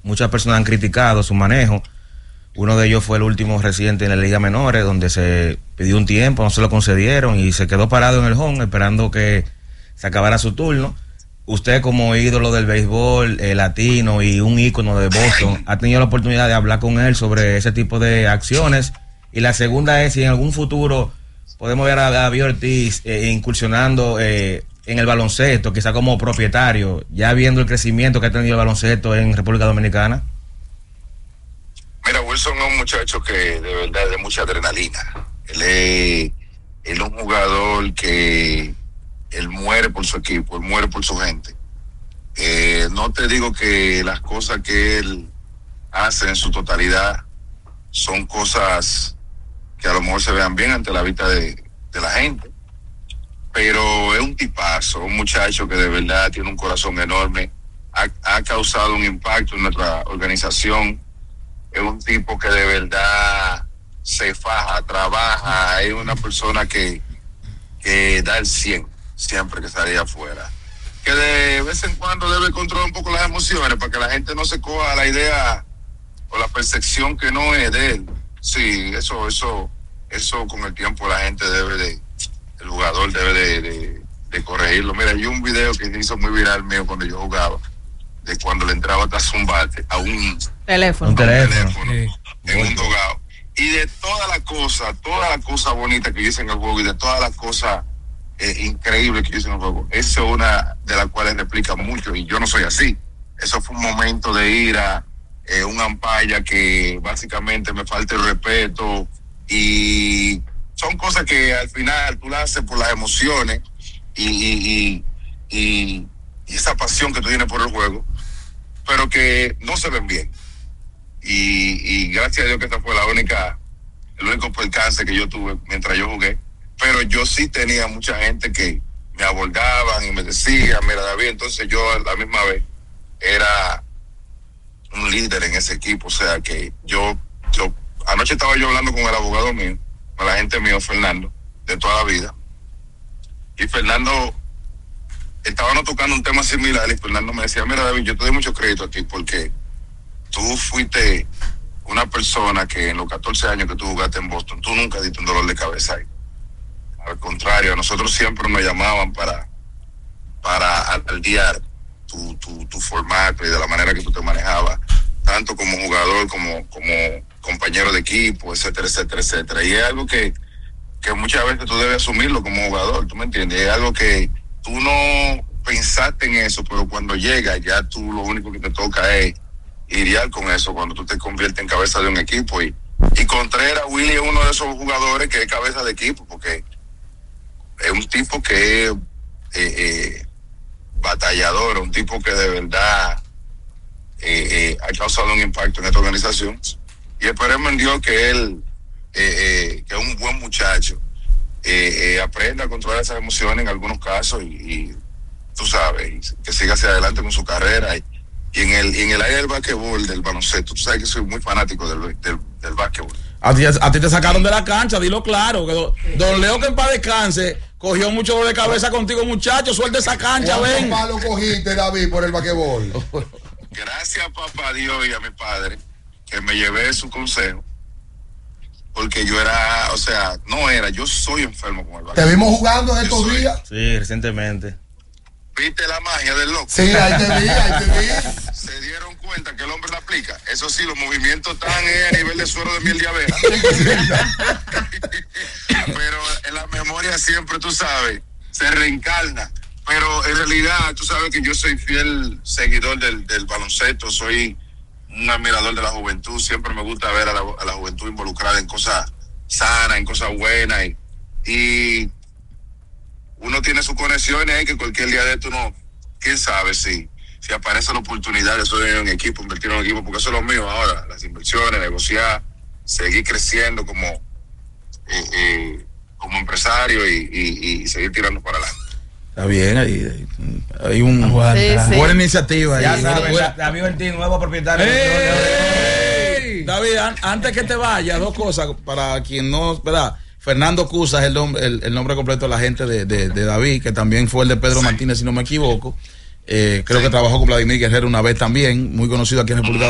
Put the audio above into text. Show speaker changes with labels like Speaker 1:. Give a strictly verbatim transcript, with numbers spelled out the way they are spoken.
Speaker 1: muchas personas han criticado su manejo. Uno de ellos fue el último residente en la Liga Menores, donde se pidió un tiempo, no se lo concedieron y se quedó parado en el home esperando que se acabara su turno. Usted, como ídolo del béisbol eh, latino y un ícono de Boston, ha tenido la oportunidad de hablar con él sobre ese tipo de acciones. Y la segunda es si en algún futuro podemos ver a David Ortiz eh, incursionando eh, en el baloncesto, quizá como propietario, ya viendo el crecimiento que ha tenido el baloncesto en República Dominicana.
Speaker 2: Mira, Wilson es un muchacho que de verdad es de mucha adrenalina. Él es, él es un jugador que él muere por su equipo, él muere por su gente. Eh, no te digo que las cosas que él hace en su totalidad son cosas que a lo mejor se vean bien ante la vista de, de la gente, pero es un tipazo, un muchacho que de verdad tiene un corazón enorme, ha, ha causado un impacto en nuestra organización. Es un tipo que de verdad se faja, trabaja, es una persona que, que da el cien siempre que sale afuera. Que de vez en cuando debe controlar un poco las emociones para que la gente no se coja la idea o la percepción que no es de él. Sí, eso, eso, eso con el tiempo la gente debe de, el jugador debe de, de, de corregirlo. Mira, hay un video que se hizo muy viral mío cuando yo jugaba, de cuando le entraba hasta zumbarte a un
Speaker 3: teléfono,
Speaker 1: un teléfono,
Speaker 2: teléfono sí. En un dogado. Y de todas las cosas, todas las cosas bonitas que yo hice en el juego y de todas las cosas eh, increíbles que yo hice en el juego, eso es una de las cuales replica mucho y yo no soy así. Eso fue un momento de ira, eh, un ampalla que básicamente me falta el respeto y son cosas que al final tú las haces por las emociones y, y, y, y, y esa pasión que tú tienes por el juego, pero que no se ven bien. Y, y gracias a Dios que esta fue la única, el único percance que yo tuve mientras yo jugué. Pero yo sí tenía mucha gente que me abordaban y me decían, mira David, entonces yo a la misma vez era un líder en ese equipo. O sea que yo, yo anoche estaba yo hablando con el abogado mío, con la gente mío, Fernando, de toda la vida. Y Fernando, estábamos tocando un tema similar y Fernando me decía, mira David, yo te doy mucho crédito a ti porque tú fuiste una persona que en los catorce años que tú jugaste en Boston, tú nunca diste un dolor de cabeza ahí. Al contrario, a nosotros siempre nos llamaban para, para aldear tu, tu, tu formato y de la manera que tú te manejabas, tanto como jugador como, como compañero de equipo, etcétera, etcétera, etcétera. Y es algo que, que muchas veces tú debes asumirlo como jugador, ¿tú me entiendes? Es algo que tú no pensaste en eso, pero cuando llega ya tú lo único que te toca es lidiar con eso cuando tú te conviertes en cabeza de un equipo. Y, y Contreras, Willy es uno de esos jugadores que es cabeza de equipo, porque es un tipo que es eh, eh, batallador, un tipo que de verdad eh, eh, ha causado un impacto en esta organización. Y esperemos en Dios que él, eh, eh, que es un buen muchacho, eh, eh, aprenda a controlar esas emociones en algunos casos y, y tú sabes, que siga hacia adelante con su carrera. Y, y en el y en el área del básquetbol, del baloncesto, tú sabes que soy muy fanático del, del, del básquetbol.
Speaker 4: A ti, a ti te sacaron de la cancha, dilo claro. Que do, don Leo, que en paz descanse, cogió mucho dolor de cabeza contigo, muchacho. Suelta esa cancha, ven.
Speaker 5: ¿Cuánto malo cogiste, David, por el básquetbol?
Speaker 2: Gracias a papá Dios y a mi padre, que me llevé su consejo. Porque yo era, o sea, no era, yo soy enfermo con el básquetbol.
Speaker 5: ¿Te vimos jugando en estos días?
Speaker 1: Sí, recientemente.
Speaker 2: ¿Viste la magia del loco?
Speaker 5: Sí, ahí te vi, ahí te vi.
Speaker 2: Se dieron cuenta que el hombre la aplica. Eso sí, los movimientos están eh, a nivel de suero de miel de abeja. Pero en la memoria siempre, tú sabes, se reencarna. Pero en realidad, tú sabes que yo soy fiel seguidor del, del baloncesto, soy un admirador de la juventud. Siempre me gusta ver a la, a la juventud involucrada en cosas sanas, en cosas buenas. Y, y uno tiene sus conexiones ahí que cualquier día de esto no, quién sabe si, si aparece la oportunidad de soy en un equipo, invertir en un equipo, porque eso es lo mío ahora, las inversiones, negociar, seguir creciendo como, eh, eh, como empresario y, y, y seguir tirando para adelante.
Speaker 4: Está bien, hay, hay un,
Speaker 3: sí, sí.
Speaker 4: buena iniciativa.
Speaker 1: Ya
Speaker 4: ahí,
Speaker 1: sabes,
Speaker 4: buena,
Speaker 1: David Ortiz, nuevo propietario.
Speaker 4: ¡Ey! David, an, antes que te vayas, dos cosas para quien no, ¿verdad? Fernando Cusa es el nombre, el, el nombre completo de la gente de, de, de David, que también fue el de Pedro sí. Martínez, si no me equivoco. Eh, creo sí. que trabajó con Vladimir Guerrero una vez también, muy conocido aquí en República